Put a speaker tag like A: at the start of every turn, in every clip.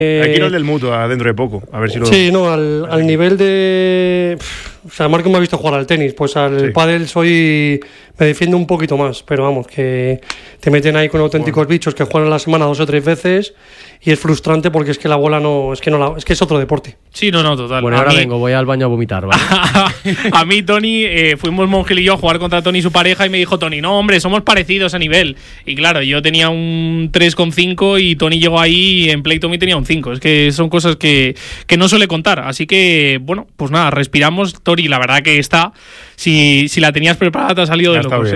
A: Hay que ir al del Mutua dentro de poco, a ver si lo...
B: Sí, no, al nivel de... O sea, Marco me ha visto jugar al tenis, pues al pádel me defiendo un poquito más, pero vamos, que te meten ahí con auténticos bichos que juegan a la semana 2 o 3 veces y es frustrante porque es que la bola es que es otro deporte.
C: Sí, no, total.
D: Bueno, ahora vengo, voy al baño a vomitar, ¿vale?
C: A mí, Tony, fuimos Mongel y yo a jugar contra Tony y su pareja y me dijo Tony, no, hombre, somos parecidos a nivel. Y claro, yo tenía un 3,5 y Tony llegó ahí y en Play Tommy tenía un 5. Es que son cosas que no suele contar. Así que, bueno, pues nada, respiramos. Tony, la verdad que está... Si la tenías preparada te ha salido de locos.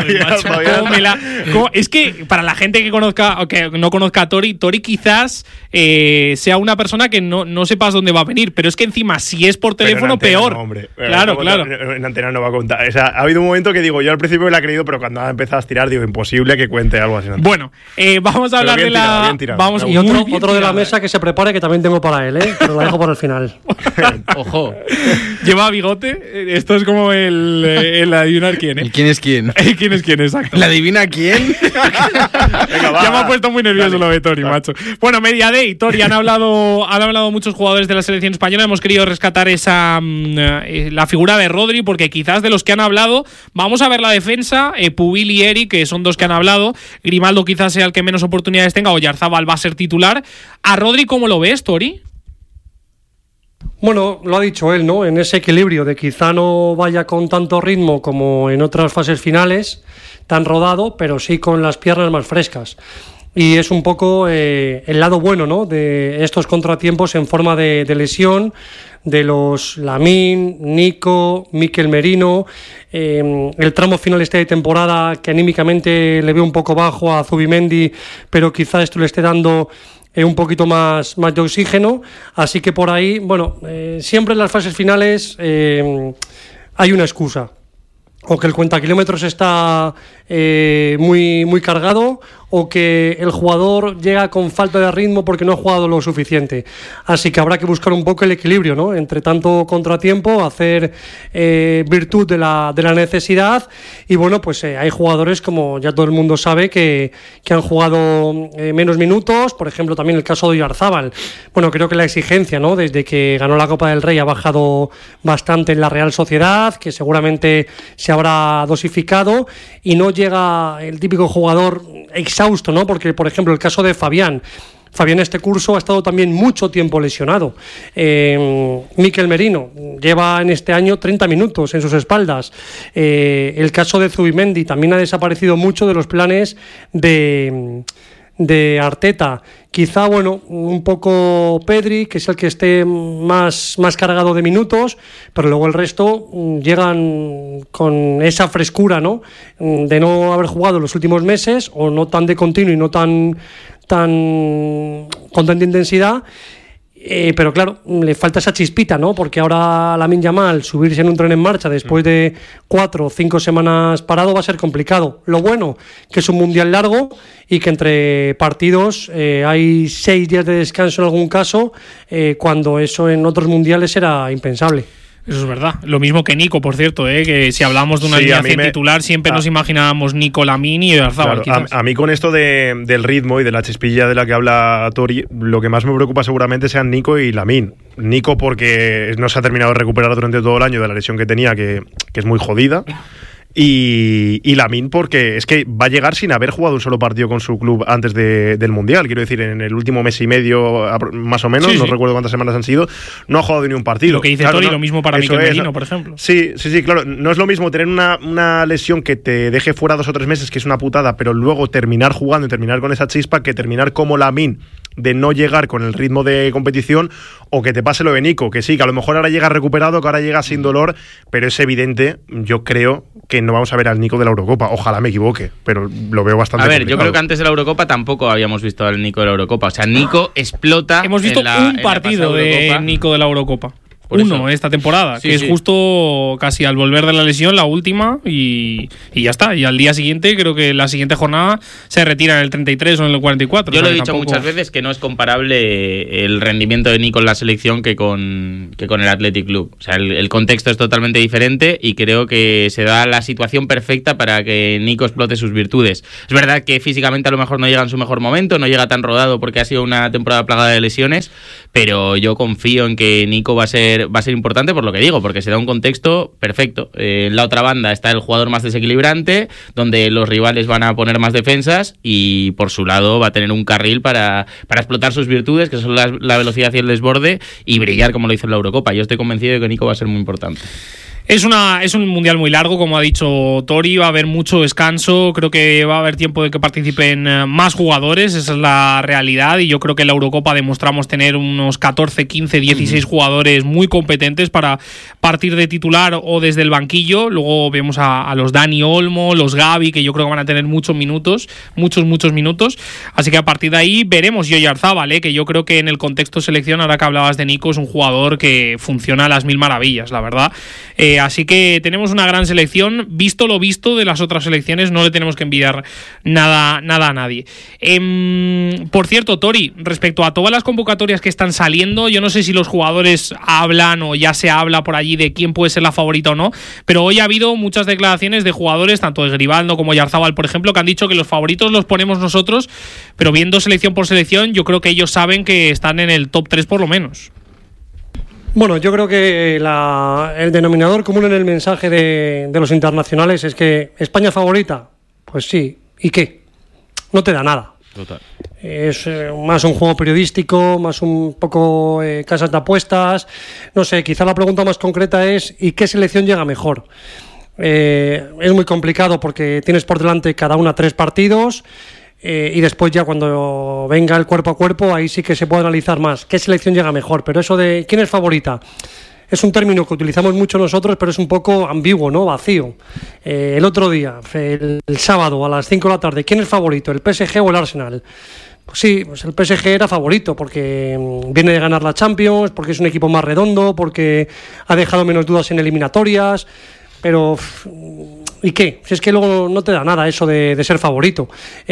C: Es que para la gente que conozca o que no conozca a Tori quizás sea una persona que no sepas dónde va a venir, pero es que encima si es por teléfono peor.
A: No, hombre.
C: Claro.
A: En antena no va a contar. O sea, ha habido un momento que digo, yo al principio me la he creído, pero cuando ha empezado a estirar digo, imposible que cuente algo así.
C: Bueno, vamos a hablar de la...
B: Vamos, y otro de la mesa que se prepare, que también tengo para él, pero lo dejo por el final.
D: Ojo.
C: Lleva bigote. Esto es como el adivinar quién, ¿eh?
D: ¿El quién es quién?
C: ¿Quién es quién? Exacto.
D: ¿La adivina quién?
A: Venga, va,
C: ya me ha puesto muy nervioso lo de Tori, macho. Bueno, Media Day, Tori, han hablado muchos jugadores de la selección española. Hemos querido rescatar la figura de Rodri, porque quizás de los que han hablado, vamos a ver la defensa, Pubil y Eric, que son dos que han hablado. Grimaldo quizás sea el que menos oportunidades tenga, Oyarzabal va a ser titular. ¿A Rodri cómo lo ves, Tori?
B: Bueno, lo ha dicho él, ¿no? En ese equilibrio de quizá no vaya con tanto ritmo como en otras fases finales, tan rodado, pero sí con las piernas más frescas. Y es un poco el lado bueno, ¿no?, de estos contratiempos en forma de lesión de los Lamine, Nico, Mikel Merino, el tramo final de temporada que anímicamente le veo un poco bajo a Zubimendi, pero quizá esto le esté dando un poquito más de oxígeno, así que por ahí, bueno, siempre en las fases finales hay una excusa, o que el cuentakilómetros está muy cargado, o que el jugador llega con falta de ritmo porque no ha jugado lo suficiente. Así que habrá que buscar un poco el equilibrio, ¿no?, entre tanto contratiempo, hacer virtud de la necesidad. Y bueno, pues hay jugadores, como ya todo el mundo sabe, que han jugado menos minutos. Por ejemplo, también el caso de Oyarzabal. Bueno, creo que la exigencia, ¿no?, desde que ganó la Copa del Rey ha bajado bastante en la Real Sociedad, que seguramente se habrá dosificado, y no llega el típico jugador exhausto, ¿no? Porque, por ejemplo, el caso de Fabián este curso ha estado también mucho tiempo lesionado. Mikel Merino lleva en este año 30 minutos en sus espaldas. El caso de Zubimendi también ha desaparecido mucho de los planes de Arteta. Quizá, bueno, un poco Pedri, que es el que esté más cargado de minutos, pero luego el resto llegan con esa frescura, ¿no?, de no haber jugado los últimos meses, o no tan de continuo y no tan con tanta intensidad. Pero claro, le falta esa chispita, ¿no? Porque ahora Lamine Yamal subirse en un tren en marcha después de 4 o 5 semanas parado va a ser complicado. Lo bueno, que es un mundial largo y que entre partidos hay 6 días de descanso en algún caso, cuando eso en otros mundiales era impensable.
C: Eso es verdad. Lo mismo que Nico, por cierto, que si hablamos de una alineación titular siempre nos imaginábamos Nico, Lamine y Oyarzabal.
A: Claro, a mí con esto del ritmo y de la chispilla de la que habla Tori, lo que más me preocupa seguramente sean Nico y Lamine. Nico porque no se ha terminado de recuperar durante todo el año de la lesión que tenía, que es muy jodida. Y Lamine porque es que va a llegar sin haber jugado un solo partido con su club antes del Mundial. Quiero decir, en el último mes y medio más o menos, no recuerdo cuántas semanas han sido, no ha jugado ni un partido.
C: Lo que dice Tori, lo mismo para Mikel Merino, por ejemplo.
A: Sí, claro. No es lo mismo tener una lesión que te deje fuera 2 o 3 meses, que es una putada, pero luego terminar jugando y terminar con esa chispa, que terminar como Lamine, de no llegar con el ritmo de competición, o que te pase lo de Nico, que sí, que a lo mejor ahora llega recuperado, que ahora llega sin dolor, pero es evidente, yo creo que no vamos a ver al Nico de la Eurocopa. Ojalá me equivoque, pero lo veo bastante complicado.
E: Yo creo que antes de la Eurocopa tampoco habíamos visto al Nico de la Eurocopa. O sea, Nico explota.
C: Hemos visto un partido de Nico de la Eurocopa.
E: eso.
C: esta temporada,
E: Sí,
C: que
E: sí.
C: es justo casi al volver de la lesión, la última, y ya está. Y al día siguiente, creo que la siguiente jornada se retira en el 33 o en el 44.
E: Yo
C: o sea
E: lo he
C: que
E: dicho
C: tampoco-
E: muchas veces que no es comparable el rendimiento de Nico en la selección que con el Athletic Club. O sea, el contexto es totalmente diferente y creo que se da la situación perfecta para que Nico explote sus virtudes. Es verdad que físicamente a lo mejor no llega en su mejor momento, no llega tan rodado porque ha sido una temporada plagada de lesiones, pero yo confío en que Nico va a ser importante por lo que digo, porque se da un contexto perfecto. En la otra banda está el jugador más desequilibrante, donde los rivales van a poner más defensas y por su lado va a tener un carril para explotar sus virtudes, que son la velocidad y el desborde, y brillar como lo hizo en la Eurocopa. Yo estoy convencido de que Nico va a ser muy importante.
C: Es un mundial muy largo, como ha dicho Tori, va a haber mucho descanso, creo que va a haber tiempo de que participen más jugadores, esa es la realidad, y yo creo que en la Eurocopa demostramos tener unos 14, 15, 16 jugadores muy competentes para partir de titular o desde el banquillo. Luego vemos a los Dani Olmo, los Gavi, que yo creo que van a tener muchos minutos, así que a partir de ahí veremos. Y Oyarzábal, que yo creo que en el contexto selección, ahora que hablabas de Nico, es un jugador que funciona a las mil maravillas, la verdad. Así que tenemos una gran selección. Visto lo visto de las otras selecciones, no le tenemos que envidiar nada a nadie. Por cierto, Tori, respecto a todas las convocatorias que están saliendo, yo no sé si los jugadores hablan o ya se habla por allí de quién puede ser la favorita o no, pero hoy ha habido muchas declaraciones de jugadores, tanto de Grimaldo como Oyarzábal, por ejemplo, que han dicho que los favoritos los ponemos nosotros, pero viendo selección por selección, yo creo que ellos saben que están en el top 3 por lo menos.
B: Bueno, yo creo que el denominador común en el mensaje de los internacionales es que España favorita, pues sí, ¿y qué? No te da nada.
E: Total.
B: Es más un juego periodístico, más un poco casas de apuestas, no sé, quizá la pregunta más concreta es ¿y qué selección llega mejor? Es muy complicado porque tienes por delante cada una 3 partidos. Y después ya cuando venga el cuerpo a cuerpo, ahí sí que se puede analizar más qué selección llega mejor, pero eso de quién es favorita es un término que utilizamos mucho nosotros, pero es un poco ambiguo, ¿no? Vacío. El otro día, el sábado a las 5 de la tarde, ¿quién es favorito? ¿El PSG o el Arsenal? Pues sí, pues el PSG era favorito porque viene de ganar la Champions, porque es un equipo más redondo, porque ha dejado menos dudas en eliminatorias, pero ¿y qué? Si es que luego no te da nada eso de ser favorito.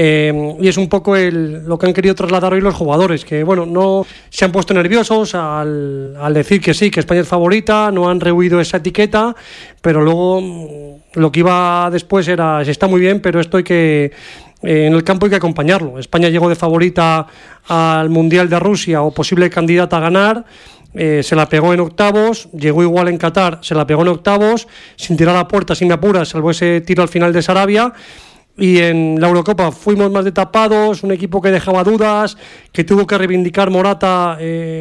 B: Y es un poco lo que han querido trasladar hoy los jugadores, que bueno, no se han puesto nerviosos al decir que sí, que España es favorita, no han rehuido esa etiqueta, pero luego lo que iba después era, se está muy bien, pero esto hay que... en el campo hay que acompañarlo. España llegó de favorita al Mundial de Rusia o posible candidata a ganar. Se la pegó en octavos, llegó igual en Qatar, se la pegó en octavos, sin tirar a puerta, sin me apuras, salvo ese tiro al final de Sarabia. Y en la Eurocopa fuimos más de tapados, un equipo que dejaba dudas, que tuvo que reivindicar Morata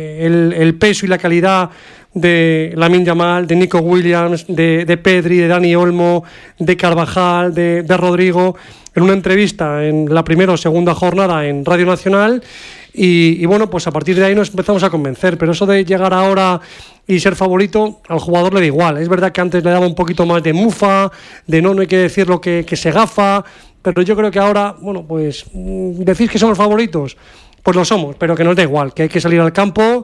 B: el peso y la calidad de Lamine Yamal, de Nico Williams, de Pedri, de Dani Olmo, de Carvajal, de Rodrigo, en una entrevista en la primera o segunda jornada en Radio Nacional. Y bueno, pues a partir de ahí nos empezamos a convencer, pero eso de llegar ahora y ser favorito, al jugador le da igual. Es verdad que antes le daba un poquito más de mufa, de no hay que decirlo que se gafa, pero yo creo que ahora, bueno, pues decís que somos favoritos, pues lo somos, pero que nos da igual, que hay que salir al campo,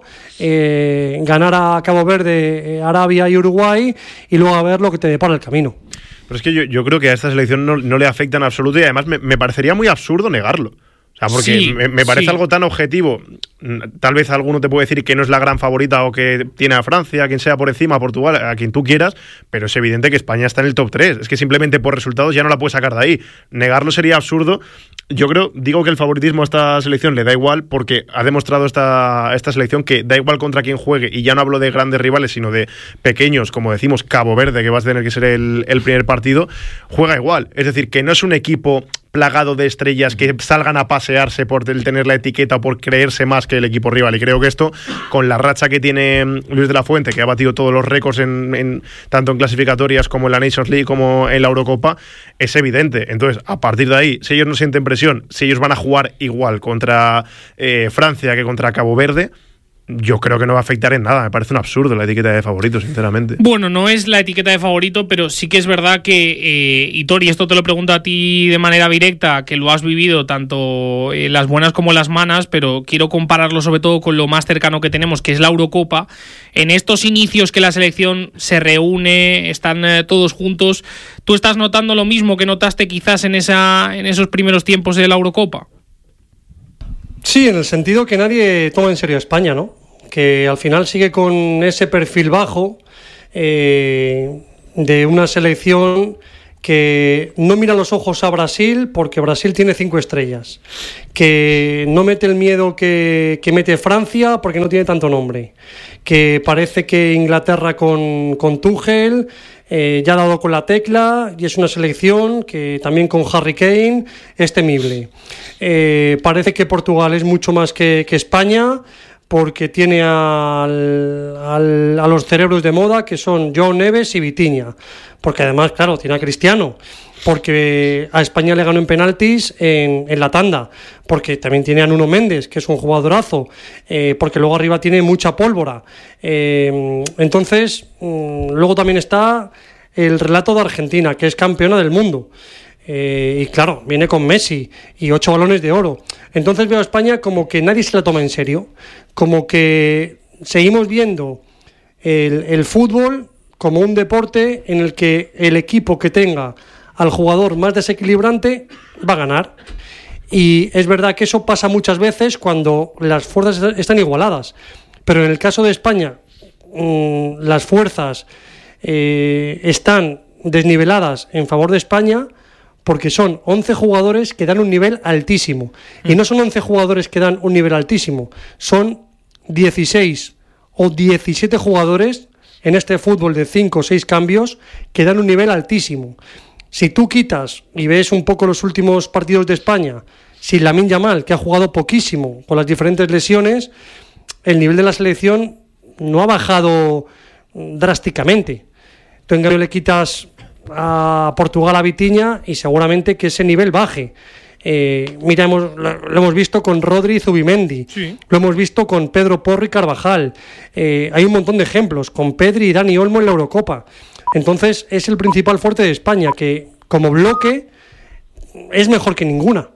B: ganar a Cabo Verde, Arabia y Uruguay, y luego a ver lo que te depara el camino.
A: Pero es que yo creo que a esta selección no le afecta en absoluto, y además me parecería muy absurdo negarlo. O sea, porque
C: sí,
A: me parece algo tan objetivo. Tal vez alguno te puede decir que no es la gran favorita o que tiene a Francia, a quien sea por encima, a Portugal, a quien tú quieras, pero es evidente que España está en el top 3. Es que simplemente por resultados ya no la puedes sacar de ahí. Negarlo sería absurdo. Yo digo que el favoritismo a esta selección le da igual porque ha demostrado esta selección que da igual contra quien juegue, y ya no hablo de grandes rivales, sino de pequeños, como decimos, Cabo Verde, que va a tener que ser el primer partido, juega igual. Es decir, que no es un equipo plagado de estrellas que salgan a pasearse por tener la etiqueta o por creerse más que el equipo rival. Y creo que esto, con la racha que tiene Luis de la Fuente, que ha batido todos los récords tanto en clasificatorias como en la Nations League como en la Eurocopa, es evidente. Entonces, a partir de ahí, si ellos no sienten presión, si ellos van a jugar igual contra Francia que contra Cabo Verde, yo creo que no va a afectar en nada. Me parece un absurdo la etiqueta de favorito, sinceramente.
C: Bueno, no es la etiqueta de favorito, pero sí que es verdad que, y Tori, esto te lo pregunto a ti de manera directa, que lo has vivido tanto las buenas como las malas, pero quiero compararlo sobre todo con lo más cercano que tenemos, que es la Eurocopa. En estos inicios que la selección se reúne, están todos juntos, ¿tú estás notando lo mismo que notaste quizás en esos primeros tiempos de la Eurocopa?
B: Sí, en el sentido que nadie toma en serio a España, ¿no? Que al final sigue con ese perfil bajo de una selección que no mira los ojos a Brasil porque Brasil tiene 5 estrellas, que no mete el miedo que mete Francia porque no tiene tanto nombre, que parece que Inglaterra con Tuchel ya ha dado con la tecla y es una selección que también con Harry Kane es temible. Parece que Portugal es mucho más que España porque tiene a los cerebros de moda que son João Neves y Vitinha, porque además, claro, tiene a Cristiano, porque a España le ganó en penaltis en la tanda, porque también tiene a Nuno Méndez, que es un jugadorazo, porque luego arriba tiene mucha pólvora. Entonces, luego también está el relato de Argentina, que es campeona del mundo. Y claro, viene con Messi y 8 balones de oro. Entonces veo a España como que nadie se la toma en serio, como que seguimos viendo el fútbol como un deporte en el que el equipo que tenga al jugador más desequilibrante va a ganar. Y es verdad que eso pasa muchas veces cuando las fuerzas están igualadas, pero en el caso de España las fuerzas están desniveladas en favor de España, porque son 11 jugadores que dan un nivel altísimo. Y no son 11 jugadores que dan un nivel altísimo, son 16 o 17 jugadores en este fútbol de 5 o 6 cambios que dan un nivel altísimo. Si tú quitas y ves un poco los últimos partidos de España, sin Lamine Yamal, que ha jugado poquísimo con las diferentes lesiones, el nivel de la selección no ha bajado drásticamente. Tú en cambio le quitas a Portugal a Vitinha y seguramente que ese nivel baje. Mira, lo hemos visto con Rodri y Zubimendi, sí. Lo hemos visto con Pedro Porro y Carvajal, hay un montón de ejemplos, con Pedri y Dani Olmo en la Eurocopa. Entonces es el principal fuerte de España, que como bloque es mejor que ninguna,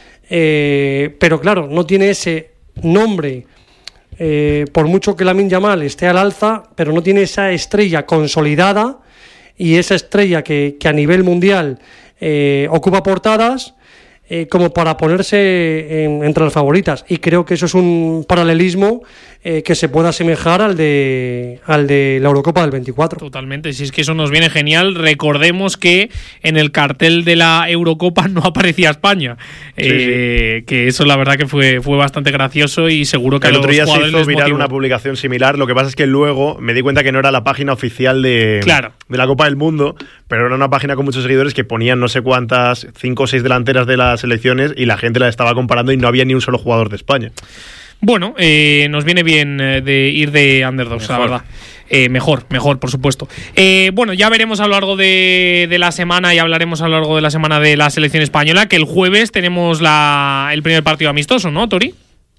B: pero claro, no tiene ese nombre, por mucho que Lamine Yamal esté al alza, pero no tiene esa estrella consolidada y esa estrella que a nivel mundial ocupa portadas como para ponerse entre las favoritas. Y creo que eso es un paralelismo que se pueda asemejar al de la Eurocopa del 24.
C: Totalmente, si es que eso nos viene genial. Recordemos que en el cartel de la Eurocopa no aparecía España, sí. Que eso la verdad que fue bastante gracioso y seguro que
A: el otro día
C: se
A: hizo viral una publicación similar. Lo que pasa es que luego me di cuenta que no era la página oficial de la Copa del Mundo, pero era una página con muchos seguidores que ponían no sé cuántas, 5 o 6 delanteras de las selecciones y la gente la estaba comparando y no había ni un solo jugador de España.
C: Bueno, nos viene bien de ir de underdogs, la verdad. Mejor, por supuesto. Bueno, ya veremos a lo largo de la semana y hablaremos a lo largo de la semana de la selección española, que el jueves tenemos el primer partido amistoso, ¿no, Tori?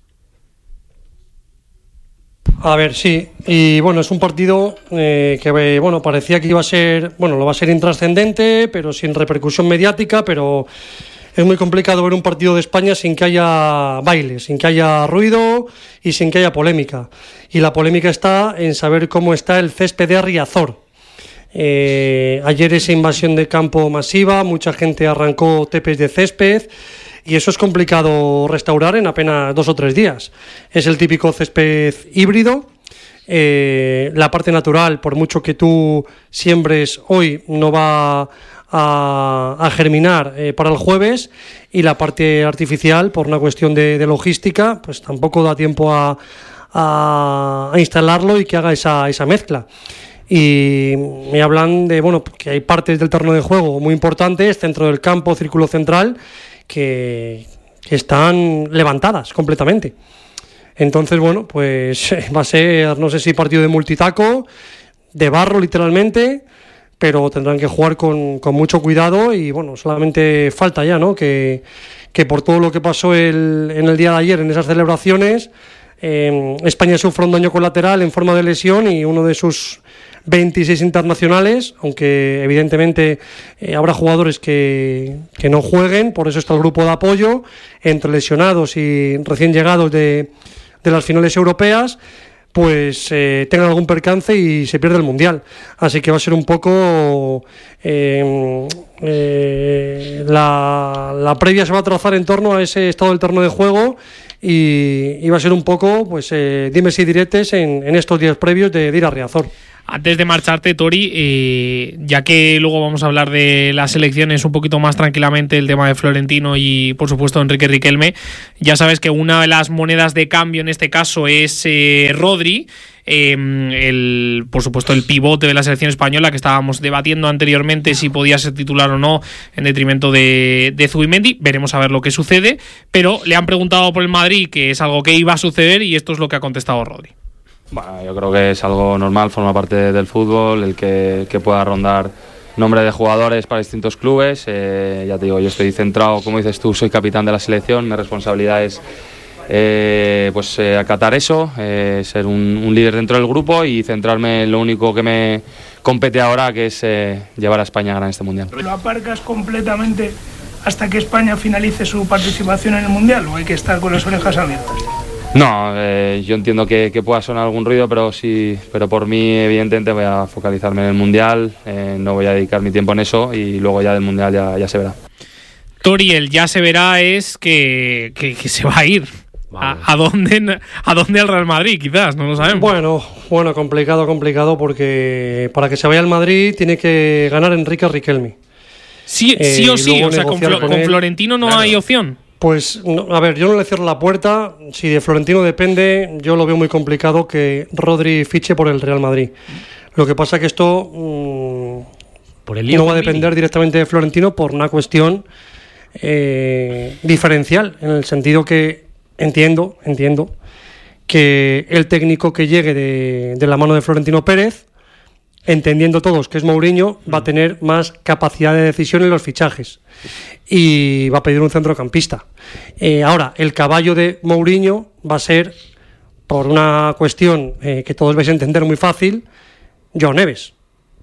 B: A ver, sí. Y bueno, es un partido que parecía que iba a ser, lo va a ser intrascendente, pero sin repercusión mediática, pero es muy complicado ver un partido de España sin que haya baile, sin que haya ruido y sin que haya polémica. Y la polémica está en saber cómo está el césped de Riazor. Ayer esa invasión de campo masiva, mucha gente arrancó tepes de césped y eso es complicado restaurar en apenas 2 o 3 días. Es el típico césped híbrido. La parte natural, por mucho que tú siembres hoy, no va a germinar para el jueves, y la parte artificial, por una cuestión de logística, pues tampoco da tiempo a instalarlo y que haga esa mezcla. Y me hablan de que hay partes del terreno de juego muy importantes, centro del campo, círculo central, que están levantadas completamente. Entonces, pues va a ser, no sé si partido de multitaco, de barro literalmente, pero tendrán que jugar con mucho cuidado y solamente falta ya, ¿no? Que por todo lo que pasó en el día de ayer en esas celebraciones, España sufre un daño colateral en forma de lesión y uno de sus 26 internacionales, aunque evidentemente habrá jugadores que no jueguen, por eso está el grupo de apoyo entre lesionados y recién llegados de las finales europeas, pues tengan algún percance y se pierde el Mundial. Así que va a ser un poco la previa se va a trazar en torno a ese estado del terreno de juego y va a ser un poco pues dimes y diretes en estos días previos de ir a Riazor.
C: Antes de marcharte, Tori, ya que luego vamos a hablar de las selecciones un poquito más tranquilamente, el tema de Florentino y, por supuesto, Enrique Riquelme, ya sabes que una de las monedas de cambio en este caso es Rodri, por supuesto, el pivote de la selección española, que estábamos debatiendo anteriormente si podía ser titular o no en detrimento de Zubimendi. Veremos a ver lo que sucede, pero le han preguntado por el Madrid, que es algo que iba a suceder, y esto es lo que ha contestado Rodri.
F: Bueno, yo creo que es algo normal, forma parte del fútbol, el que pueda rondar nombre de jugadores para distintos clubes. Ya te digo, yo estoy centrado, como dices tú, soy capitán de la selección, mi responsabilidad es acatar eso, ser un líder dentro del grupo y centrarme en lo único que me compete ahora, que es llevar a España a ganar este Mundial.
G: ¿Lo aparcas completamente hasta que España finalice su participación en el Mundial o hay que estar con las orejas abiertas?
F: No, yo entiendo que pueda sonar algún ruido, pero por mí evidentemente voy a focalizarme en el Mundial, no voy a dedicar mi tiempo en eso y luego ya del Mundial ya se verá.
C: Tori, el ya se verá es que se va a ir. ¿A dónde al Real Madrid? Quizás, no lo sabemos.
B: Bueno, complicado porque para que se vaya al Madrid tiene que ganar Enrique Riquelme.
C: Sí o sí, o sea, con Florentino no hay opción.
B: Pues, no, a ver, yo no le cierro la puerta. Si de Florentino depende, yo lo veo muy complicado que Rodri fiche por el Real Madrid. Lo que pasa es que esto no va a depender directamente de Florentino por una cuestión diferencial, en el sentido que entiendo que el técnico que llegue de la mano de Florentino Pérez, entendiendo todos que es Mourinho, va a tener más capacidad de decisión en los fichajes y va a pedir un centrocampista. Ahora, el caballo de Mourinho va a ser, por una cuestión que todos vais a entender muy fácil, Joao Neves.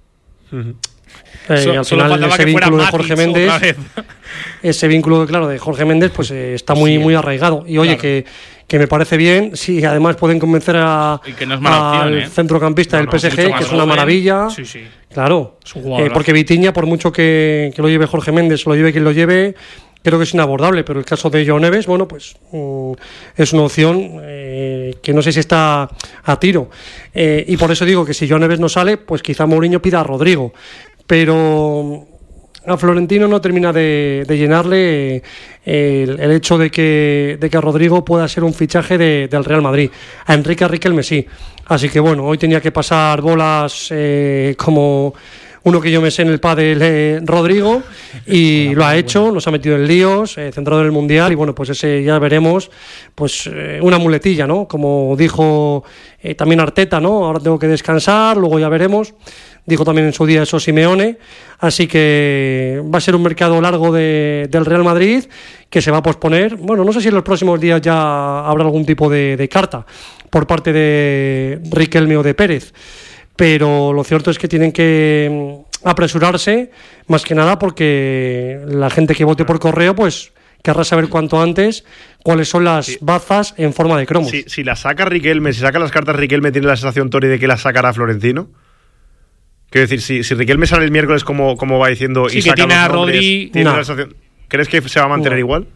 B: Al final ese vínculo de Jorge Méndez, ese vínculo, claro, de Jorge Méndez, pues está muy arraigado. Y oye, claro, que me parece bien, si además pueden convencer al centrocampista del PSG, que es una maravilla. Sí. Claro, porque Vitinha, por mucho que lo lleve Jorge Méndez, lo lleve quien lo lleve, creo que es inabordable, pero el caso de Joao Neves, bueno, pues es una opción que no sé si está a tiro. Y por eso digo que si Joao Neves no sale, pues quizá Mourinho pida a Rodrigo. Pero a Florentino no termina de llenarle el hecho de que Rodrigo pueda ser un fichaje del Real Madrid. A Enrique Riquelme sí. Así que bueno, hoy tenía que pasar bolas como uno que yo me sé en el pádel, Rodrigo, y lo ha hecho, nos ha metido en líos, centrado en el Mundial, y bueno, pues ese ya veremos, pues una muletilla, ¿no? Como dijo también Arteta, ¿no? Ahora tengo que descansar, luego ya veremos. Dijo también en su día eso Simeone, así que va a ser un mercado largo del Real Madrid que se va a posponer. Bueno, no sé si en los próximos días ya habrá algún tipo de carta por parte de Riquelme o de Pérez, pero lo cierto es que tienen que apresurarse, más que nada porque la gente que vote por correo pues querrá saber cuanto antes cuáles son las bazas en forma de cromos.
A: Si la saca Riquelme, si saca las cartas Riquelme, ¿tiene la sensación, Tori, de que las sacará Florentino? Quiero decir, si Riquelme sale el miércoles como va diciendo y saca los nombres, ¿tiene la sensación? ¿Crees que se va a mantener igual?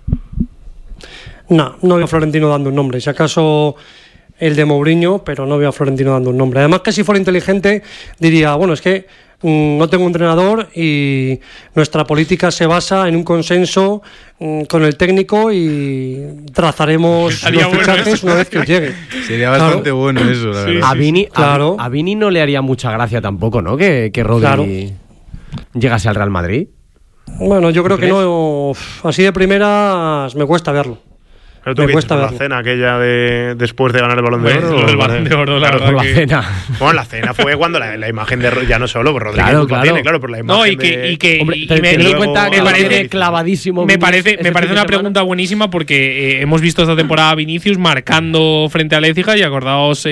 B: No veo a Florentino dando un nombre. Si acaso el de Mourinho, pero no veo a Florentino dando un nombre. Además, que si fuera inteligente diría, bueno, es que no tengo entrenador y nuestra política se basa en un consenso con el técnico y trazaremos los fichajes una vez que llegue.
H: Sería bastante bueno eso, la verdad.
D: A Vini no le haría mucha gracia tampoco, ¿no? Que Rodri llegase al Real Madrid.
B: Bueno, yo creo que no. Así de primeras me cuesta verlo.
A: Pero tú
B: me cuesta
A: la
B: verlo.
A: cena aquella de después de ganar el Balón de Oro.
C: Lo del Balón de Oro, la verdad
D: la
C: que...
D: cena.
A: Bueno, la cena fue cuando la imagen de ya no solo Rodríguez
D: Claro,
A: culpa
D: claro.
A: tiene, claro, pero la imagen
C: No, y que
D: Hombre,
C: y
D: pero
C: me-
D: teniendo en
C: luego-
D: cuenta que
C: me
D: lo
C: parece-
D: tiene clavadísimo.
C: Me
D: Vinicius
C: parece
D: ese fin de
C: una
D: semana.
C: pregunta buenísima porque hemos visto esta temporada a Vinicius marcando frente al Écija y acordaos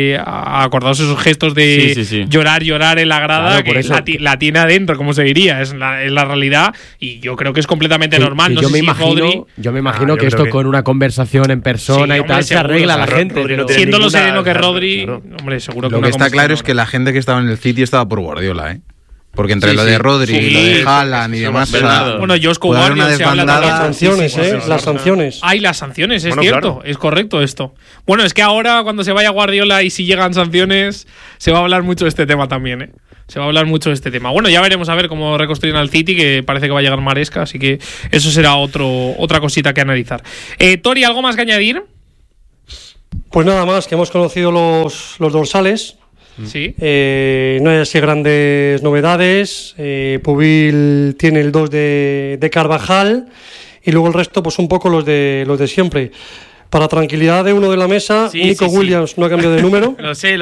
C: esos gestos de
E: Sí.
C: llorar en la grada,
D: Claro, por
C: que
D: eso.
C: la tiene adentro, como se diría, es la realidad y yo creo que es completamente normal. No
D: yo,
C: sé
D: me
C: si Rodri,
D: imagino
A: yo
D: que
A: creo
D: esto
A: que-
D: con una conversación en persona
C: Sí,
D: y
C: hombre,
D: tal se
C: seguro,
D: arregla a la
C: o sea,
D: gente.
A: Rodri no
D: pero-
A: tiene
C: siendo lo
A: ninguna-
C: sereno que
A: claro,
C: Rodri,
A: claro.
C: hombre, seguro que
H: Lo que
C: una
H: está claro es que
C: conversación
H: la gente que estaba en el City estaba por Guardiola, ¿eh? Porque entre
E: Sí,
H: lo
E: sí.
H: de Rodri y lo
C: Sí,
H: de Haaland y demás,
E: Bernardo.
C: Bueno, Josko
H: puede haber una
C: Guardiola se habla
H: desbandada.
B: Las
C: también.
B: sanciones,
A: sí,
B: las sanciones.
C: Hay las sanciones, es
A: Bueno,
C: cierto,
A: claro.
C: es correcto esto. Bueno, es que ahora cuando se vaya Guardiola y si llegan sanciones, se va a hablar mucho de este tema también, ¿eh? Se va a hablar mucho de este tema. Bueno, ya veremos a ver cómo reconstruyen al City, que parece que va a llegar Maresca, así que eso será otra cosita que analizar. Tori, ¿algo más que añadir?
B: Pues nada más, que hemos conocido los dorsales.
C: Sí.
B: No hay así grandes novedades. Pubil tiene el 2 de Carvajal y luego el resto, pues un poco los de siempre. Para tranquilidad de uno de la mesa,
E: Sí,
B: Nico
E: sí.
B: Williams no ha cambiado de número.
E: Lo sé.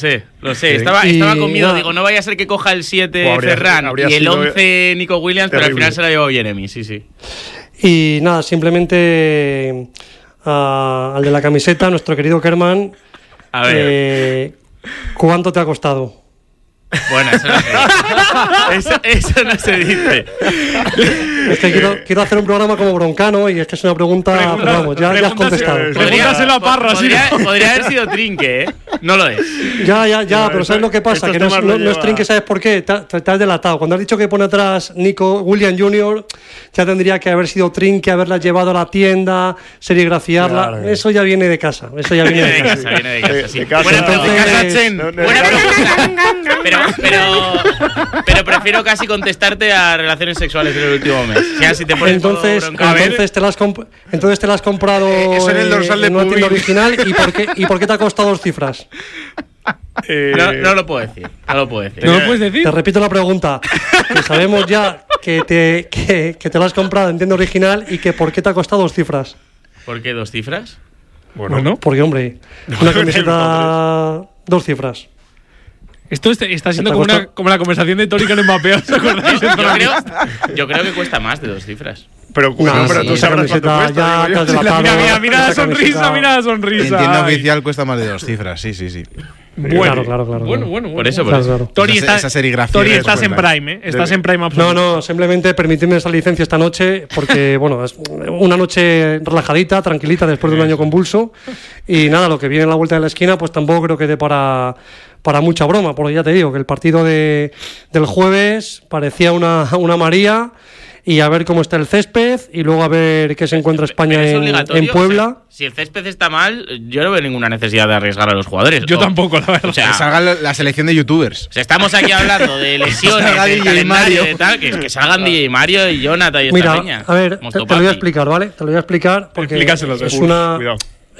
B: Y
E: Estaba con miedo,
B: nada.
E: digo, no vaya a ser que coja el 7
A: O habría-
E: Ferran
A: habría
E: y el
A: sido
E: 11 Nico Williams, pero al
A: terrible.
E: final se la llevó Jeremy, sí.
B: Y nada, simplemente al de la camiseta, nuestro querido Kerman.
E: A ver,
B: ¿Cuánto te ha costado?
E: bueno, eso no se dice. Eso no se dice.
B: Es que quiero hacer un programa como Broncano y es que es una pregunta, pero vamos, ya has contestado.
C: Pregúntaselo a Parra, sí,
E: Podría haber sido Trinque, ¿eh? No lo es.
B: Ya, pero ¿sabes lo que pasa?
A: estos
B: Que no
A: temas lo
B: es
A: lleva-
B: Trinque, ¿sabes por qué? Te has delatado. Cuando has dicho que pone atrás Nico Williams Jr., ya tendría que haber sido Trinque, haberla llevado a la tienda, serigrafiarla.
A: Claro.
B: Eso ya viene de casa. Eso ya viene de casa.
E: Viene de casa, sí.
A: De casa.
E: Buena
A: Entonces-
E: pregunta, Chen.
A: No, no,
E: Buena
A: no.
E: pregunta. Pero prefiero casi contestarte a relaciones sexuales del último mes. Ya, si te pones
B: Entonces te la has comprado
H: Eso en el dorsal de
B: en una tienda
H: Pubil.
B: original. ¿Y por qué te ha costado 2 cifras?
E: No lo puedo decir. No lo puedo decir.
C: ¿No lo puedes decir?
B: Te repito la pregunta. Que sabemos ya que te lo has comprado en tienda original y que por qué te ha costado 2 cifras.
E: ¿Por qué 2 cifras?
C: Bueno,
B: Porque, hombre, una camiseta, 2 cifras.
C: esto está siendo
B: ¿Te
C: como,
B: costó?
C: como la conversación de Tori con Mbappé, ¿os acordáis?
E: Yo creo que cuesta más de 2 cifras.
A: Pero tú
B: esa
A: sabrás cuánto
B: camiseta
A: cuesta.
B: ya
A: digo yo.
B: te has delatado.
C: Mira la
B: Esa
C: sonrisa,
B: camiseta-
C: mira la
H: en
C: sonrisa.
H: tienda
C: Ay.
H: oficial cuesta más de 2 cifras, sí.
C: Bueno,
B: Claro.
C: Bueno.
E: Por eso.
B: Claro.
C: Tori,
H: Esa serigrafía
C: Tori,
H: que
C: estás en
H: descuenta.
C: Prime, ¿eh? Estás en Prime absoluto.
B: No, simplemente permitidme esa licencia esta noche porque, bueno, es una noche relajadita, tranquilita después de un año convulso y nada, lo que viene en la vuelta de la esquina pues tampoco creo que dé para mucha broma, porque ya te digo que el partido del jueves parecía una María y a ver cómo está el césped y luego a ver qué se encuentra España
E: Pero es
B: en
E: obligatorio,
B: Puebla.
E: o sea, si el césped está mal, yo no veo ninguna necesidad de arriesgar a los jugadores.
C: Yo tampoco, la verdad.
E: O sea,
H: Que salga la selección de youtubers.
E: O sea, estamos aquí hablando de lesiones,
H: Salga
E: de
H: DJ
E: calendario,
H: Mario.
E: de tal, que salgan DJ Mario y Jonathan y esta
B: Mira,
E: peña.
B: a ver, te lo voy a
E: Mostopati.
B: explicar, ¿vale? Te lo voy a explicar porque
C: Explícaselos,
B: es
C: cuidado.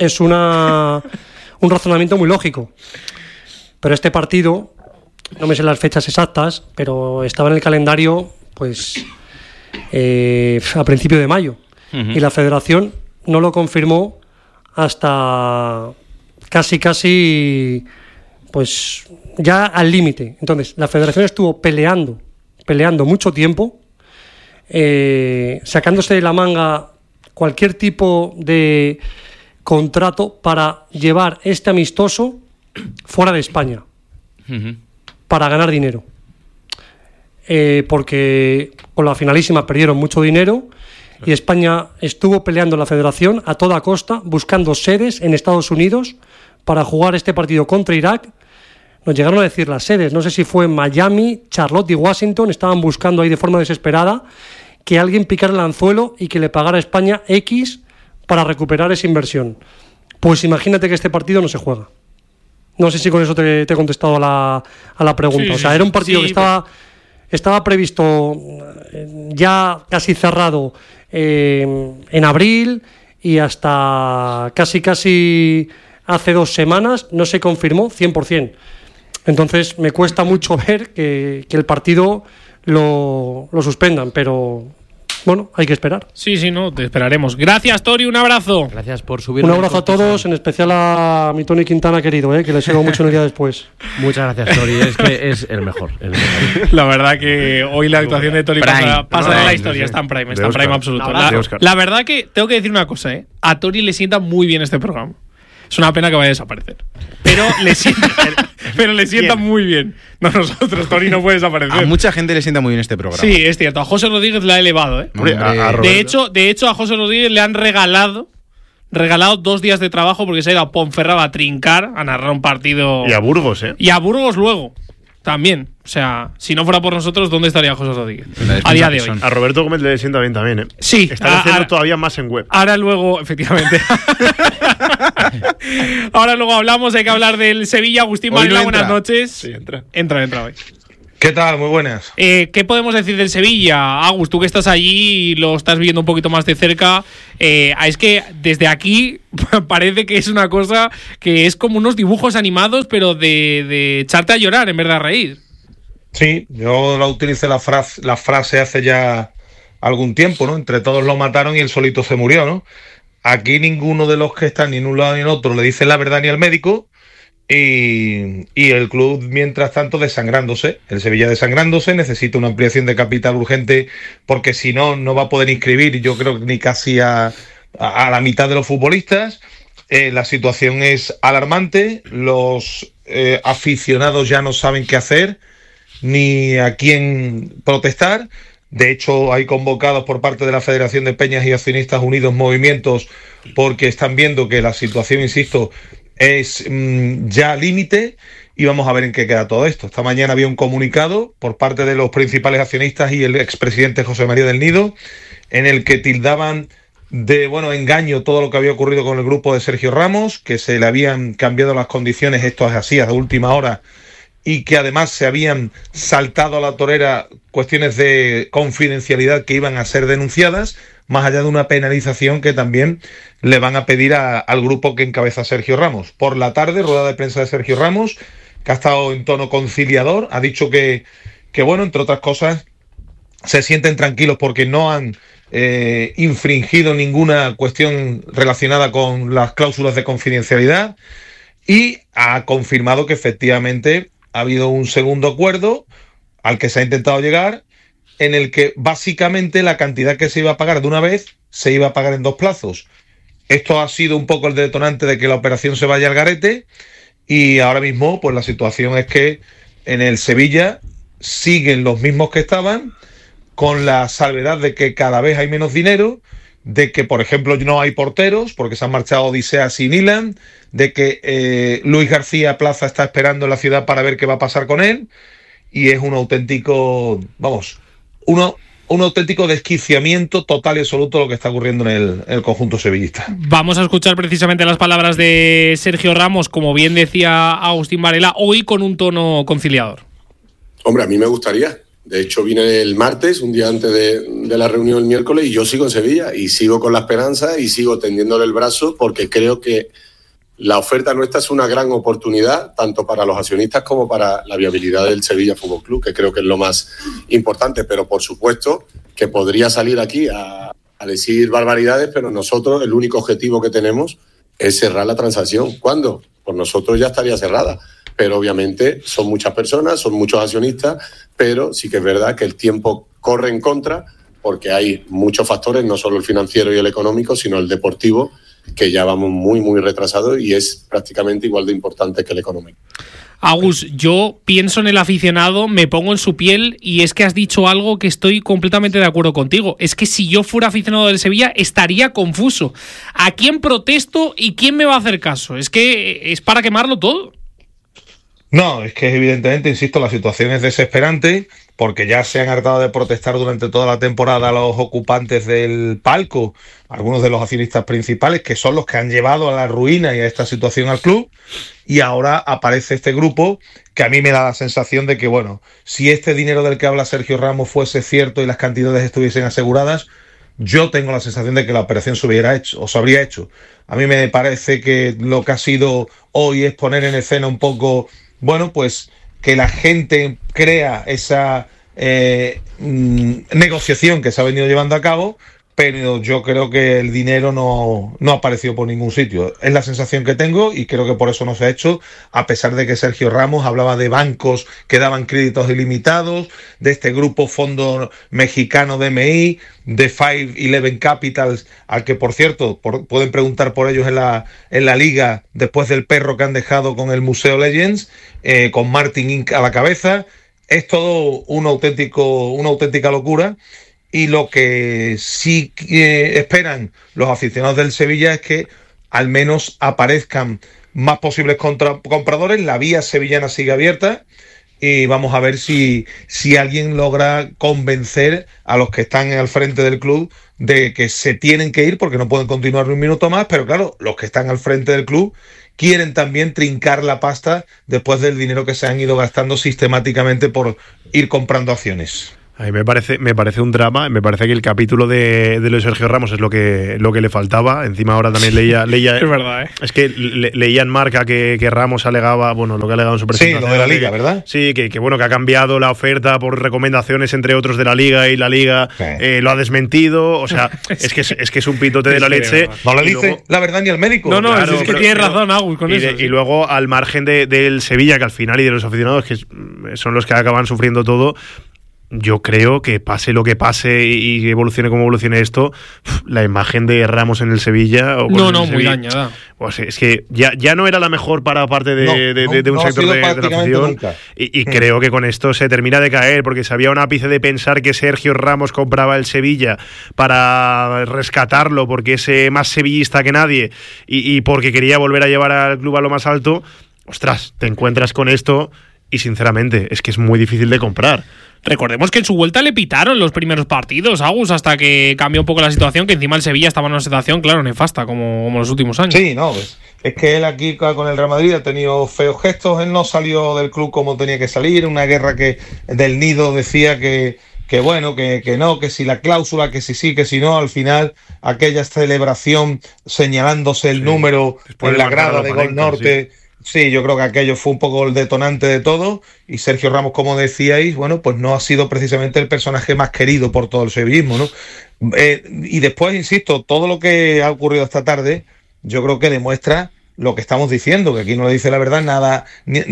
B: un razonamiento muy lógico. Pero este partido, no me sé las fechas exactas, pero estaba en el calendario, pues, a principio de mayo.
E: Ujú.
B: Y la Federación no lo confirmó hasta casi, pues, ya al límite. Entonces, la Federación estuvo peleando mucho tiempo, sacándose de la manga cualquier tipo de contrato para llevar este amistoso fuera de España,
E: Ujú.
B: para ganar dinero. Porque con la finalísima perdieron mucho dinero y España estuvo peleando en la Federación a toda costa, buscando sedes en Estados Unidos para jugar este partido contra Irak. Nos llegaron a decir las sedes, no sé si fue en Miami, Charlotte y Washington, estaban buscando ahí de forma desesperada que alguien picara el anzuelo y que le pagara a España X para recuperar esa inversión. Pues imagínate que este partido no se juega. No sé si con eso te he contestado a la pregunta.
C: Sí,
B: o sea,
C: sí,
B: era un partido
C: sí,
B: que estaba previsto ya casi cerrado en abril y hasta casi hace 2 semanas no se confirmó 100%. Entonces me cuesta mucho ver que el partido lo suspendan, pero bueno, hay que esperar.
C: Sí, no, te esperaremos. Gracias, Tori, un abrazo.
D: Gracias por subir.
B: Un abrazo a todos, en especial a mi Tony Quintana querido, que le sigo mucho en el día después.
D: Muchas gracias, Tori, es que es el mejor.
C: La verdad que hoy la actuación de Tori pasa de la historia, está en Prime absoluto. La verdad que tengo que decir una cosa, a Tori le sienta muy bien este programa. Es una pena que vaya a desaparecer. Pero le sienta muy bien. No, nosotros, Tori no puede desaparecer.
H: A mucha gente le sienta muy bien este programa.
C: Sí, es cierto. A José Rodríguez la ha elevado, De hecho, a José Rodríguez le han regalado 2 días de trabajo porque se ha ido a Ponferrada a trincar, a narrar un partido.
A: Y a Burgos,
C: Y a Burgos luego. También. O sea, si no fuera por nosotros, ¿dónde estaría José Rodríguez? A día de hoy.
A: A Roberto Gómez le sienta bien también,
C: Sí.
A: Está haciendo todavía más en web.
C: Ahora luego, efectivamente. Ahora luego hablamos, hay que hablar del Sevilla. Agustín Varela, buenas noches.
A: Sí, entra
C: hoy.
I: ¿Qué tal? Muy buenas.
C: ¿Qué podemos decir del Sevilla? Agus, tú que estás allí y lo estás viendo un poquito más de cerca, es que desde aquí parece que es una cosa que es como unos dibujos animados, pero de echarte a llorar en vez de a reír.
I: Sí, yo la utilicé la frase hace ya algún tiempo, ¿no? Entre todos lo mataron y él solito se murió, ¿no? Aquí ninguno de los que están ni en un lado ni en otro le dice la verdad ni al médico. Y el club, mientras tanto, desangrándose. El Sevilla desangrándose, necesita una ampliación de capital urgente porque si no, no va a poder inscribir, yo creo que ni casi a la mitad de los futbolistas. La situación es alarmante, los aficionados ya no saben qué hacer ni a quién protestar. De hecho, hay convocados por parte de la Federación de Peñas y Accionistas Unidos movimientos porque están viendo que la situación, insisto, es ya límite y vamos a ver en qué queda todo esto. Esta mañana había un comunicado por parte de los principales accionistas y el expresidente José María del Nido en el que tildaban de engaño todo lo que había ocurrido con el grupo de Sergio Ramos, que se le habían cambiado las condiciones, esto es así, a última hora, y que además se habían saltado a la torera cuestiones de confidencialidad que iban a ser denunciadas, más allá de una penalización que también le van a pedir al grupo que encabeza Sergio Ramos. Por la tarde, rueda de prensa de Sergio Ramos, que ha estado en tono conciliador, ha dicho que entre otras cosas, se sienten tranquilos porque no han infringido ninguna cuestión relacionada con las cláusulas de confidencialidad y ha confirmado que efectivamente ha habido un segundo acuerdo al que se ha intentado llegar, en el que básicamente la cantidad que se iba a pagar de una vez se iba a pagar en 2 plazos. Esto ha sido un poco el detonante de que la operación se vaya al garete y ahora mismo pues la situación es que en el Sevilla siguen los mismos que estaban, con la salvedad de que cada vez hay menos dinero, de que por ejemplo no hay porteros porque se han marchado Odiseas y Nilan, de que Luis García Plaza está esperando en la ciudad para ver qué va a pasar con él y es un auténtico, un auténtico desquiciamiento total y absoluto lo que está ocurriendo en el conjunto sevillista.
C: Vamos a escuchar precisamente las palabras de Sergio Ramos, como bien decía Agustín Varela, hoy con un tono conciliador.
J: Hombre, a mí me gustaría. De hecho, vine el martes, un día antes de la reunión el miércoles, y yo sigo en Sevilla y sigo con la esperanza y sigo tendiéndole el brazo porque creo que la oferta nuestra es una gran oportunidad, tanto para los accionistas como para la viabilidad del Sevilla Fútbol Club, que creo que es lo más importante. Pero, por supuesto, que podría salir aquí a decir barbaridades, pero nosotros el único objetivo que tenemos es cerrar la transacción. ¿Cuándo? Por nosotros ya estaría cerrada. Pero, obviamente, son muchas personas, son muchos accionistas, pero sí que es verdad que el tiempo corre en contra porque hay muchos factores, no solo el financiero y el económico, sino el deportivo, que ya vamos muy, muy retrasados y es prácticamente igual de importante que el económico.
C: Agus, yo pienso en el aficionado, me pongo en su piel y es que has dicho algo que estoy completamente de acuerdo contigo. Es que si yo fuera aficionado del Sevilla estaría confuso. ¿A quién protesto y quién me va a hacer caso? Es que es para quemarlo todo.
I: No, es que evidentemente, insisto, la situación es desesperante porque ya se han hartado de protestar durante toda la temporada los ocupantes del palco, algunos de los accionistas principales, que son los que han llevado a la ruina y a esta situación al club, y ahora aparece este grupo que a mí me da la sensación de que, si este dinero del que habla Sergio Ramos fuese cierto y las cantidades estuviesen aseguradas, yo tengo la sensación de que la operación se habría hecho. A mí me parece que lo que ha sido hoy es poner en escena un poco, pues que la gente crea esa negociación que se ha venido llevando a cabo, pero yo creo que el dinero no ha aparecido por ningún sitio. Es la sensación que tengo y creo que por eso no se ha hecho, a pesar de que Sergio Ramos hablaba de bancos que daban créditos ilimitados, de este grupo fondo mexicano DMI, de 511 Capitals, al que, por cierto, pueden preguntar por ellos en la liga después del perro que han dejado con el Museo Legends, con Martin Inc. a la cabeza. Es todo una auténtica locura. Y lo que sí esperan los aficionados del Sevilla es que al menos aparezcan más posibles compradores. La vía sevillana sigue abierta y vamos a ver si alguien logra convencer a los que están al frente del club de que se tienen que ir porque no pueden continuar un minuto más. Pero claro, los que están al frente del club quieren también trincar la pasta después del dinero que se han ido gastando sistemáticamente por ir comprando acciones.
A: A mí me parece un drama. Me parece que el capítulo de lo de Sergio Ramos es lo que le faltaba. Encima ahora también leía
C: es verdad, ¿eh?
A: Es que leía en Marca que Ramos alegaba, bueno, lo que ha alegado en su presentación.
I: Sí, lo de la Liga, ¿verdad?
A: Sí, que bueno, que ha cambiado la oferta por recomendaciones entre otros de la Liga y la Liga lo ha desmentido. O sea, es que es un pitote de la leche.
I: No le dice luego, la verdad ni al médico.
C: No, claro, es que tienes razón, Agus, con eso.
A: Y luego, al margen del Sevilla, que al final, y de los aficionados, que son los que acaban sufriendo todo, yo creo que pase lo que pase y evolucione como evolucione esto, la imagen de Ramos en el Sevilla...
C: muy dañada.
A: Pues es que ya no era la mejor para parte de un sector de la afición. Y creo que con esto se termina de caer, porque se había un ápice de pensar que Sergio Ramos compraba el Sevilla para rescatarlo, porque es más sevillista que nadie y porque quería volver a llevar al club a lo más alto. Ostras, te encuentras con esto y sinceramente es que es muy difícil de comprar.
C: Recordemos que en su vuelta le pitaron los primeros partidos, Agus, hasta que cambió un poco la situación, que encima el Sevilla estaba en una situación, claro, nefasta, como los últimos años.
I: Sí, no, pues, es que él aquí con el Real Madrid ha tenido feos gestos, él no salió del club como tenía que salir, una guerra que del Nido decía que bueno, que no, que si la cláusula, que si sí, que si no, al final aquella celebración señalándose el número en la grada de Gol Norte... Sí, yo creo que aquello fue un poco el detonante de todo y Sergio Ramos, como decíais, bueno, pues no ha sido precisamente el personaje más querido por todo el sevillismo, ¿no? Y después, insisto, todo lo que ha ocurrido esta tarde, yo creo que demuestra lo que estamos diciendo, que aquí no le dice la verdad nada,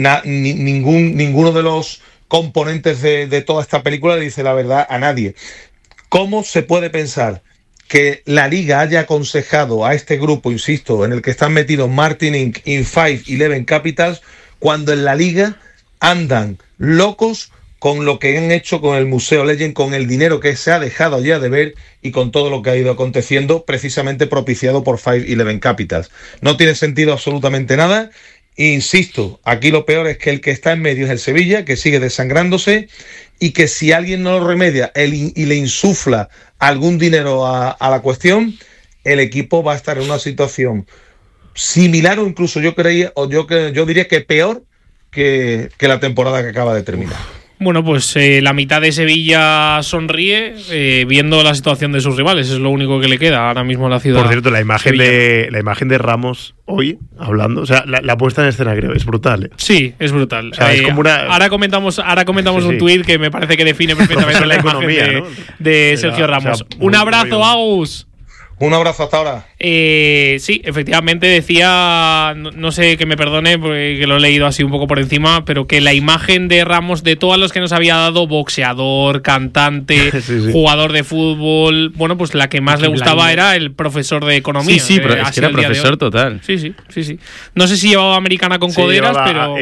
I: ninguno de los componentes de toda esta película le dice la verdad a nadie. ¿Cómo se puede pensar que la Liga haya aconsejado a este grupo, insisto, en el que están metidos Martin Inc. y 511 Capitals, cuando en la Liga andan locos con lo que han hecho con el Museo Legend, con el dinero que se ha dejado ya de ver y con todo lo que ha ido aconteciendo, precisamente propiciado por 511 Capitals? No tiene sentido absolutamente nada. Insisto, aquí lo peor es que el que está en medio es el Sevilla, que sigue desangrándose y que si alguien no lo remedia y le insufla algún dinero a la cuestión, el equipo va a estar en una situación similar o incluso yo diría que peor que la temporada que acaba de terminar.
C: Bueno, pues la mitad de Sevilla sonríe viendo la situación de sus rivales. Es lo único que le queda ahora mismo a la ciudad.
A: Por cierto, la imagen de Ramos hoy hablando, o sea, la puesta en escena creo es brutal.
C: Sí, es brutal.
A: O sea, es como una...
C: Ahora comentamos un tuit que me parece que define perfectamente la economía de Sergio Ramos. Un abrazo, Agus.
I: Un abrazo hasta ahora.
C: Sí, efectivamente decía, no sé, que me perdone porque lo he leído así un poco por encima, pero que la imagen de Ramos, de todos los que nos había dado, boxeador, cantante, jugador de fútbol, bueno, pues la que más le gustaba era el profesor de economía.
E: Sí, pero es que era profesor total.
C: Sí. No sé si llevaba americana con coderas, pero...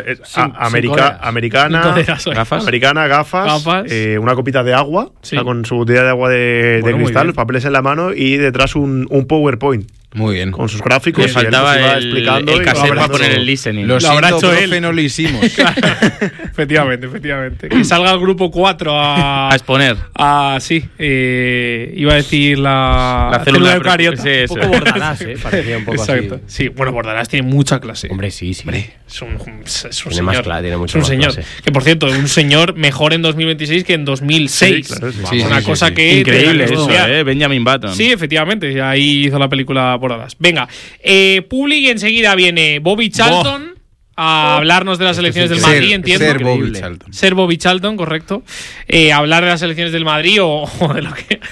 A: Americana,
E: gafas.
A: Americana, gafas. Una copita de agua, o sea, con su botella de agua de cristal, los papeles en la mano y detrás un PowerPoint.
E: Muy bien.
A: Con sus gráficos.
E: Le faltaba el cassette para poner el listening.
H: Lo
C: habrá hecho
H: él. No lo hicimos.
C: Efectivamente. Que salga el grupo 4 a
E: exponer.
C: Sí. Iba a decir la
E: célula
C: eucariota.
D: Un poco Bordalás, parecía un poco
C: exacto.
D: así.
C: Sí, bueno, Bordalás tiene mucha clase.
D: Hombre, sí.
C: Hombre, es un
D: tiene
C: señor.
D: Tiene mucho más
C: señor.
D: clase.
C: Que, por cierto, un señor mejor en 2026 que en 2006.
A: Sí, claro,
C: sí. Una cosa que...
E: Increíble eso, Benjamin Button.
C: Sí, efectivamente. Ahí hizo la película Bordalás. Venga. Publi y enseguida viene Bobby Charlton a hablarnos de las elecciones del Madrid, entiendo. Ser Bobby Charlton, correcto. Hablar de las elecciones del Madrid o de lo que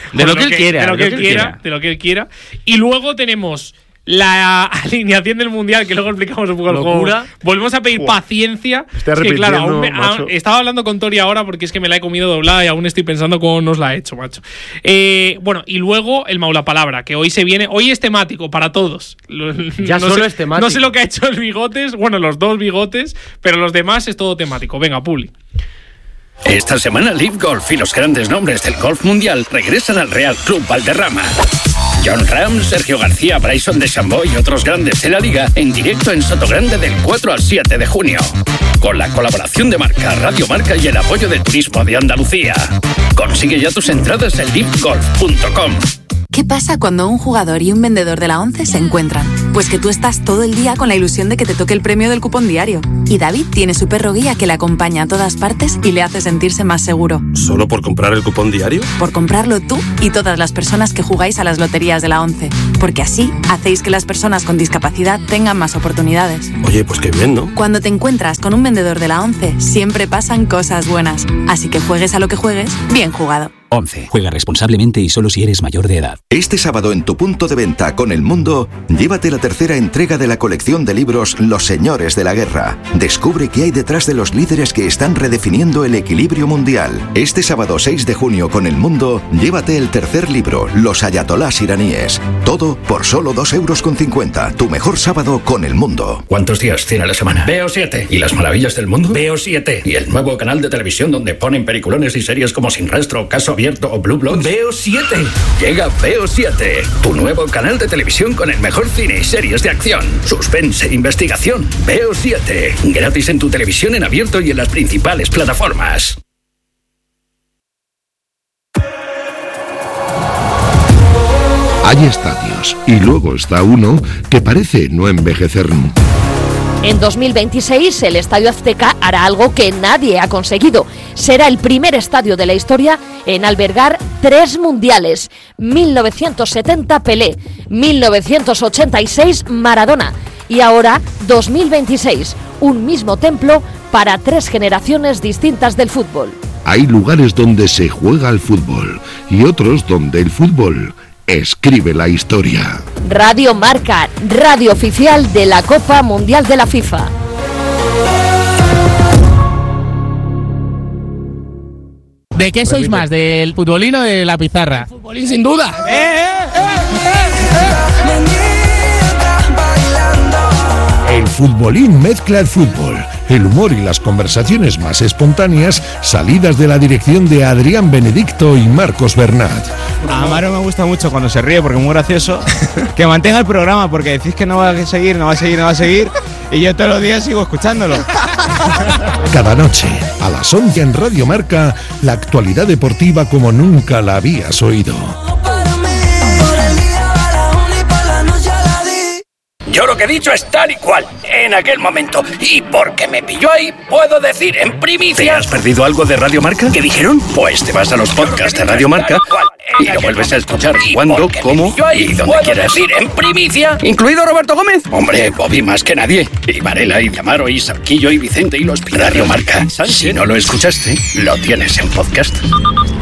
C: él quiera. Y luego tenemos la alineación del Mundial, que luego explicamos un poco el juego. Volvemos a pedir paciencia.
A: Que claro,
C: estaba hablando con Tori ahora porque es que me la he comido doblada y aún estoy pensando cómo nos la ha hecho, macho. Bueno, y luego el Maula Palabra, que hoy es temático para todos.
D: Es temático.
C: No sé lo que ha hecho el Bigotes, bueno, los dos Bigotes, pero los demás es todo temático. Venga, Publi.
K: Esta semana Live Golf y los grandes nombres del golf mundial regresan al Real Club Valderrama. Jon Rahm, Sergio García, Bryson DeChambeau y otros grandes de la liga en directo en Sotogrande del 4 al 7 de junio. Con la colaboración de Marca, Radio Marca y el apoyo de Turismo de Andalucía. Consigue ya tus entradas en livegolf.com.
L: ¿Qué pasa cuando un jugador y un vendedor de la ONCE se encuentran? Pues que tú estás todo el día con la ilusión de que te toque el premio del cupón diario. Y David tiene su perro guía que le acompaña a todas partes y le hace sentirse más seguro.
M: ¿Solo por comprar el cupón diario?
L: Por comprarlo tú y todas las personas que jugáis a las loterías de la ONCE. Porque así hacéis que las personas con discapacidad tengan más oportunidades.
M: Oye, pues qué bien, ¿no?
L: Cuando te encuentras con un vendedor de la ONCE, siempre pasan cosas buenas. Así que juegues a lo que juegues, bien jugado.
N: 11. Juega responsablemente y solo si eres mayor de edad.
O: Este sábado en tu punto de venta con El Mundo, llévate la tercera entrega de la colección de libros Los Señores de la Guerra. Descubre qué hay detrás de los líderes que están redefiniendo el equilibrio mundial. Este sábado 6 de junio con El Mundo, llévate el tercer libro, Los Ayatolás iraníes. Todo por solo 2,50 €. Tu mejor sábado con El Mundo.
N: ¿Cuántos días tiene la semana? Veo 7. ¿Y las maravillas del mundo? Veo 7. ¿Y el nuevo canal de televisión donde ponen peliculones y series como Sin Rastro, Caso Abierto o Blue Bloods? Veo 7. Llega Veo 7, tu nuevo canal de televisión con el mejor cine y series de acción, suspense e investigación. Veo 7, gratis en tu televisión en abierto y en las principales plataformas.
P: Hay estadios y luego está uno que parece no envejecer nunca.
Q: En 2026 el Estadio Azteca hará algo que nadie ha conseguido. Será el primer estadio de la historia en albergar 3 mundiales. 1970 Pelé, 1986 Maradona y ahora 2026, un mismo templo para 3 generaciones distintas del fútbol.
P: Hay lugares donde se juega al fútbol y otros donde el fútbol escribe la historia.
Q: Radio Marca, radio oficial de la Copa Mundial de la FIFA.
C: ¿De qué sois más? ¿Del futbolín o de la pizarra?
R: Futbolín sin duda.
P: El futbolín mezcla el fútbol, el humor y las conversaciones más espontáneas salidas de la dirección de Adrián Benedicto y Marcos Bernat.
S: A Amaro me gusta mucho cuando se ríe porque es muy gracioso. Que mantenga el programa porque decís que no va a seguir y yo todos los días sigo escuchándolo.
P: Cada noche, a las 11 en Radio Marca, la actualidad deportiva como nunca la habías oído.
K: Yo lo que he dicho es tal y cual, en aquel momento. Y porque me pilló ahí, puedo decir en primicia... ¿Te has perdido algo de Radio Marca? ¿Qué dijeron? Pues te vas a los podcasts de Radio Marca y lo vuelves a escuchar cuando, cómo y donde quieras. Decir en primicia, incluido Roberto Gómez. Hombre, Bobby más que nadie. Y Varela, y Amaro, y Sarquillo, y Vicente, y los... Radio Marca, si no lo escuchaste, lo tienes en podcast.